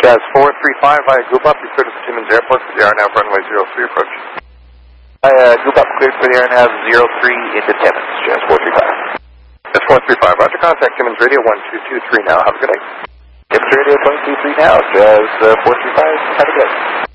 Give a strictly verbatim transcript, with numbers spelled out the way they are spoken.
Jazz four three five via Goop Up, you cleared to Timmins Airport for the R N A V runway zero three approach. Hi, uh, Goop Up cleared for the R N A V zero three into Timmins, Jazz four three five. Jazz four three five, roger, contact Timmins Radio one two two three now, have a good day. Timmins Radio one two two three now, Jazz uh, four three five, have a good day.